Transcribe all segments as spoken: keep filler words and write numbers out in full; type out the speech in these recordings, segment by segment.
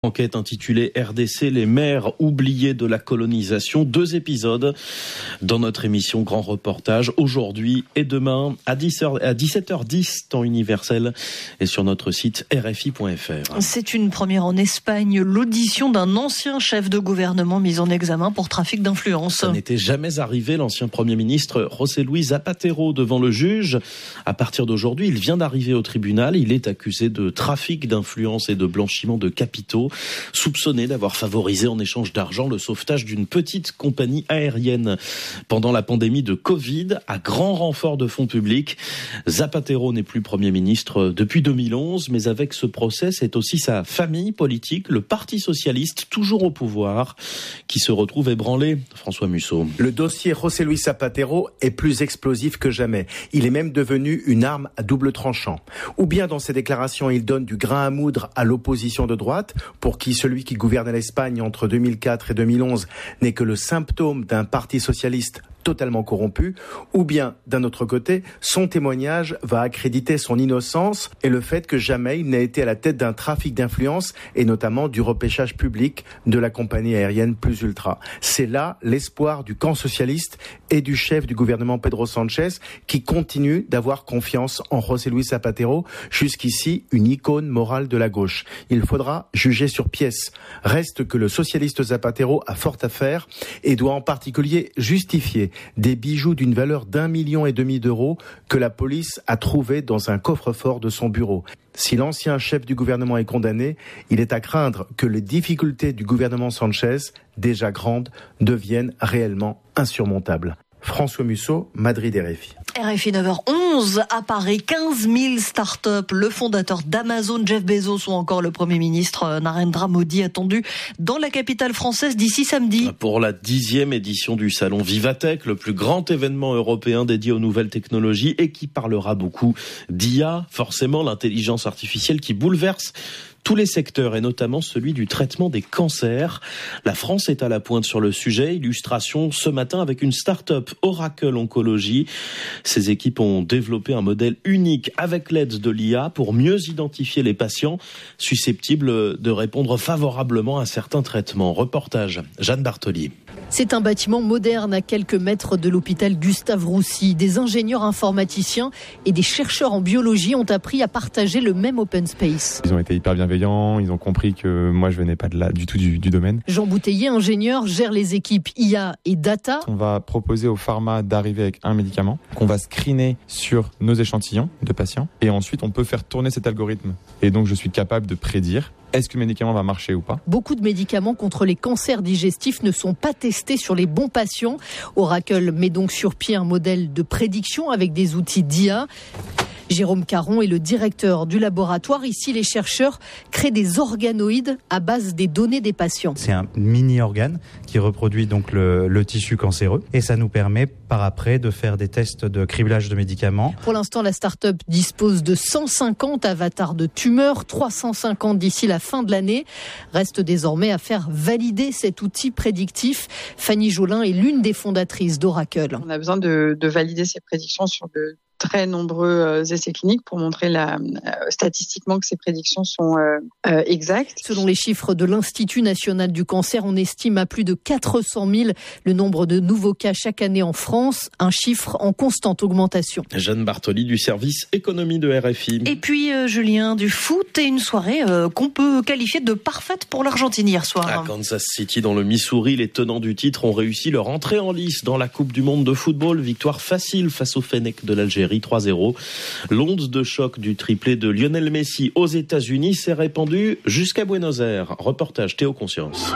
Enquête intitulée R D C, les mers oubliées de la colonisation. Deux épisodes dans notre émission Grand Reportage, aujourd'hui et demain à dix-sept heures dix, temps universel, et sur notre site R F I point F R. C'est une première en Espagne, l'audition d'un ancien chef de gouvernement mis en examen pour trafic d'influence. Ça n'était jamais arrivé, l'ancien Premier ministre José Luis Zapatero devant le juge. À partir d'aujourd'hui, il vient d'arriver au tribunal. Il est accusé de trafic d'influence et de blanchiment de capitaux, soupçonné d'avoir favorisé en échange d'argent le sauvetage d'une petite compagnie aérienne pendant la pandémie de Covid, à grand renfort de fonds publics. Zapatero n'est plus Premier ministre depuis deux mille onze, mais avec ce procès, c'est aussi sa famille politique, le Parti socialiste, toujours au pouvoir, qui se retrouve ébranlé. François Musso. Le dossier José Luis Zapatero est plus explosif que jamais. Il est même devenu une arme à double tranchant. Ou bien dans ses déclarations, il donne du grain à moudre à l'opposition de droite, pour qui celui qui gouvernait l'Espagne entre deux mille quatre et deux mille onze n'est que le symptôme d'un parti socialiste totalement corrompu, ou bien, d'un autre côté, son témoignage va accréditer son innocence et le fait que jamais il n'a été à la tête d'un trafic d'influence et notamment du repêchage public de la compagnie aérienne Plus Ultra. C'est là l'espoir du camp socialiste et du chef du gouvernement Pedro Sánchez qui continue d'avoir confiance en José Luis Zapatero, jusqu'ici une icône morale de la gauche. Il faudra juger sur pièce. Reste que le socialiste Zapatero a fort à faire et doit en particulier justifier des bijoux d'une valeur d'un million et demi d'euros que la police a trouvés dans un coffre-fort de son bureau. Si l'ancien chef du gouvernement est condamné, il est à craindre que les difficultés du gouvernement Sánchez, déjà grandes, deviennent réellement insurmontables. François Musso, Madrid R F I. R F I neuf heures onze, à Paris, quinze mille startups. Le fondateur d'Amazon, Jeff Bezos, ou encore le Premier ministre Narendra Modi, attendu dans la capitale française d'ici samedi. Pour la dixième édition du salon Vivatech, le plus grand événement européen dédié aux nouvelles technologies et qui parlera beaucoup d'I A, forcément l'intelligence artificielle qui bouleverse tous les secteurs et notamment celui du traitement des cancers. La France est à la pointe sur le sujet. Illustration ce matin avec une start-up, Oracle Oncologie. Ces équipes ont développé un modèle unique avec l'aide de l'I A pour mieux identifier les patients susceptibles de répondre favorablement à certains traitements. Reportage, Jeanne Bartoli. C'est un bâtiment moderne à quelques mètres de l'hôpital Gustave Roussy. Des ingénieurs informaticiens et des chercheurs en biologie ont appris à partager le même open space. Ils ont été hyper bienveillants, ils ont compris que moi je venais pas de là, du tout du, du domaine. Jean Bouteiller, ingénieur, gère les équipes I A et data. On va proposer au pharma d'arriver avec un médicament qu'on va screener sur nos échantillons de patients et ensuite on peut faire tourner cet algorithme. Et donc je suis capable de prédire est-ce que le médicament va marcher ou pas. Beaucoup de médicaments contre les cancers digestifs ne sont pas testés sur les bons patients. Oracle met donc sur pied un modèle de prédiction avec des outils d'I A. Jérôme Caron est le directeur du laboratoire. Ici, les chercheurs créent des organoïdes à base des données des patients. C'est un mini-organe qui reproduit donc le, le tissu cancéreux et ça nous permet par après de faire des tests de criblage de médicaments. Pour l'instant, la start-up dispose de cent cinquante avatars de tumeurs, trois cent cinquante d'ici la fin de l'année. Reste désormais à faire valider cet outil prédictif. Fanny Jolin est l'une des fondatrices d'Oracle. On a besoin de, de valider ces prédictions sur de très nombreux essais cliniques pour montrer la, euh, statistiquement que ces prédictions sont euh, euh, exactes. Selon les chiffres de l'Institut national du cancer, on estime à plus de quatre cent mille le nombre de nouveaux cas chaque année en France, un chiffre en constante augmentation. Jeanne Bartoli du service économie de R F I. Et puis euh, Julien, du foot et une soirée euh, qu'on peut qualifier de parfaite pour l'Argentine hier soir. À Kansas City dans le Missouri, les tenants du titre ont réussi leur entrée en lice dans la Coupe du monde de football. Victoire facile face au Fennec de l'Algérie. trois zéro. L'onde de choc du triplé de Lionel Messi aux États-Unis s'est répandue jusqu'à Buenos Aires. Reportage Théo Conscience.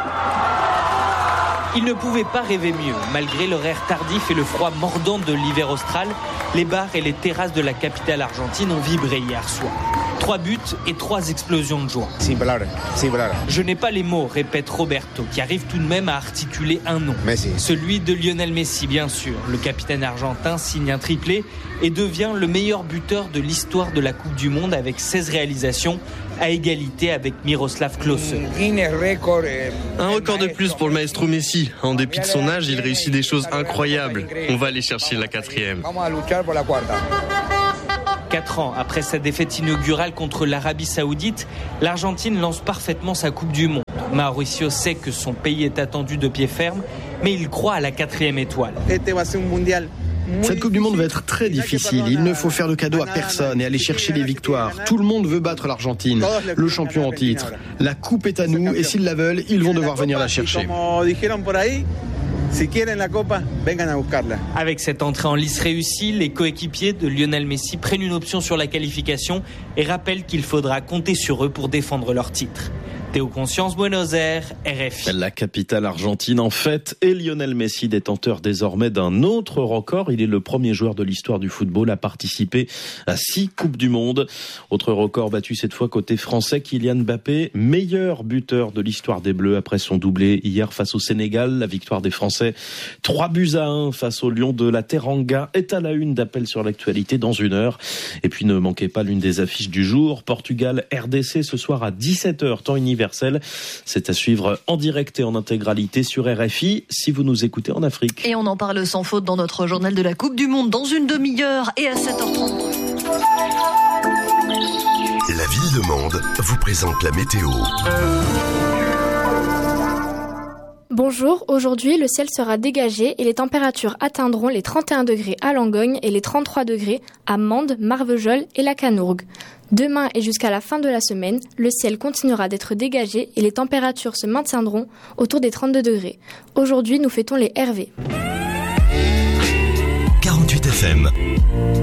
Ils ne pouvaient pas rêver mieux. Malgré l'horaire tardif et le froid mordant de l'hiver austral, les bars et les terrasses de la capitale argentine ont vibré hier soir. Trois buts et trois explosions de joie. Je n'ai pas les mots, répète Roberto, qui arrive tout de même à articuler un nom. Messi. Celui de Lionel Messi, bien sûr. Le capitaine argentin signe un triplé et devient le meilleur buteur de l'histoire de la Coupe du Monde avec seize réalisations, à égalité avec Miroslav Klose. Un record de plus pour le maestro Messi. En dépit de son âge, il réussit des choses incroyables. On va aller chercher la quatrième. Quatre ans après sa défaite inaugurale contre l'Arabie Saoudite, l'Argentine lance parfaitement sa Coupe du Monde. Mauricio sait que son pays est attendu de pied ferme, mais il croit à la quatrième étoile. Cette Coupe du Monde va être très difficile. Il ne faut faire de cadeaux à personne et aller chercher les victoires. Tout le monde veut battre l'Argentine, le champion en titre. La Coupe est à nous et s'ils la veulent, ils vont devoir venir la chercher. Avec cette entrée en lice réussie, les coéquipiers de Lionel Messi prennent une option sur la qualification et rappellent qu'il faudra compter sur eux pour défendre leur titre. Théo Conscience, Buenos Aires, R F I. La capitale argentine en fête et Lionel Messi détenteur désormais d'un autre record. Il est le premier joueur de l'histoire du football à participer à six Coupes du Monde. Autre record battu cette fois côté français, Kylian Mbappé, meilleur buteur de l'histoire des Bleus après son doublé hier face au Sénégal. La victoire des Français, trois buts à un face au Lion de la Teranga, est à la une d'Appel sur l'actualité dans une heure. Et puis ne manquez pas l'une des affiches du jour, Portugal R D C ce soir à dix-sept heures, temps universel. C'est à suivre en direct et en intégralité sur R F I si vous nous écoutez en Afrique. Et on en parle sans faute dans notre journal de la Coupe du Monde dans une demi-heure et à sept heures trente. La ville de Mende vous présente la météo. Bonjour, aujourd'hui le ciel sera dégagé et les températures atteindront les trente et un degrés à Langogne et les trente-trois degrés à Mende, Marvejols et la Canourgue. Demain et jusqu'à la fin de la semaine, le ciel continuera d'être dégagé et les températures se maintiendront autour des trente-deux degrés. Aujourd'hui, nous fêtons les R V. quarante-huit F M.